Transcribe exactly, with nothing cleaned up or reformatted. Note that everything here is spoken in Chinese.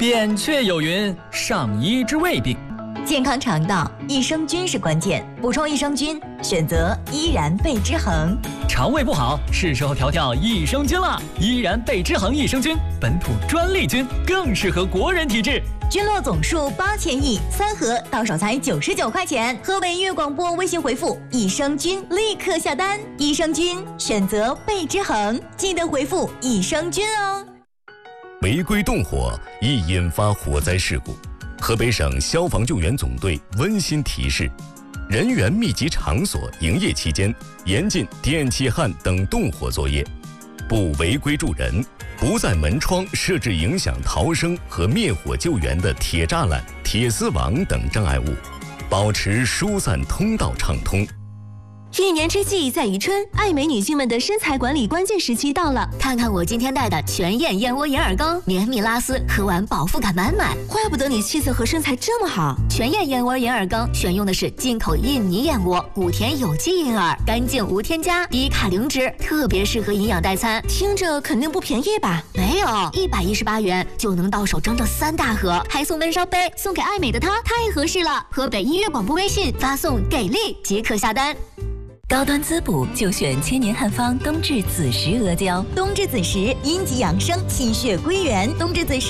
扁鹊有云：上医之未病。 健康肠道，益生菌是关键。补充益生菌，选择依然贝之恒。 肠胃不好，是时候调调益生菌了。依然贝之恒益生菌，本土专利菌，更适合国人体质。 菌落总数八千亿，三盒到手才九十九块钱。河北音乐广播微信回复益生菌，立刻下单。益生菌选择贝之恒，记得回复益生菌哦。 违规动火易引发火灾事故。河北省消防救援总队温馨提示：人员密集场所营业期间，严禁电气焊等动火作业，不违规助人，不在门窗设置影响逃生和灭火救援的铁栅栏、铁丝网等障碍物，保持疏散通道畅通。 一年之计在于春，爱美女性们的身材管理关键时期到了。 看看我今天带的全燕燕窝银耳羹，绵密拉丝，喝完饱腹感满满。 怪不得你气色和身材这么好。 全燕燕窝银耳羹选用的是进口印尼燕窝，谷田有机银耳，干净无添加，低卡零脂，特别适合营养代餐。 听着肯定不便宜吧？ 没有，一百一十八元就能到手整整三大盒，还送温烧杯，送给爱美的她太合适了。河北音乐广播微信发送给力即可下单。 高端滋补就选千年汉方冬至子时阿胶。 冬至子时，阴极养生，气血归元。冬至子时。